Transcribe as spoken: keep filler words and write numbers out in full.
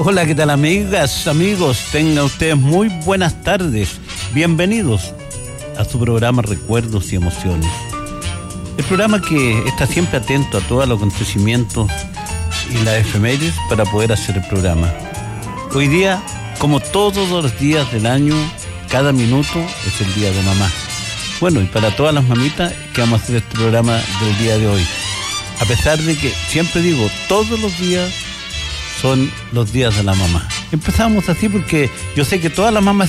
Hola, ¿qué tal, amigas, amigos? Tengan ustedes muy buenas tardes. Bienvenidos a su programa Recuerdos y Emociones. El programa que está siempre atento a todos los acontecimientos y las efemérides para poder hacer el programa. Hoy día, como todos los días del año, cada minuto es el día de mamá. Bueno, y para todas las mamitas que vamos a hacer este programa del día de hoy. A pesar de que, siempre digo, todos los días son los días de la mamá. Empezamos así porque yo sé que todas las mamás